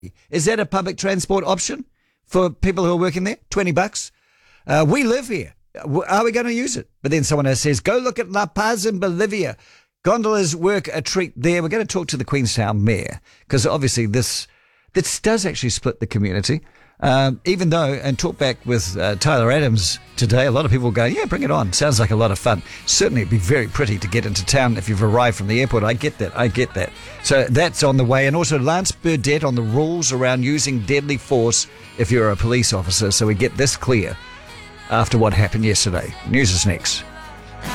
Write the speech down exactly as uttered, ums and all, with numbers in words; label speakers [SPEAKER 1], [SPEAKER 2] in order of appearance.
[SPEAKER 1] Is that a public transport option for people who are working there? twenty bucks. Uh, we live here. Are we going to use it? But then someone else says, go look at La Paz in Bolivia. Gondolas work a treat there. We're going to talk to the Queenstown mayor because obviously this this does actually split the community. Um, even though, and talk back with uh, Tyler Adams today, a lot of people go, yeah, bring it on. Sounds like a lot of fun. Certainly it'd be very pretty to get into town if you've arrived from the airport. I get that. I get that. So that's on the way. And also Lance Burdett on the rules around using deadly force if you're a police officer. So we get this clear after what happened yesterday. News is next.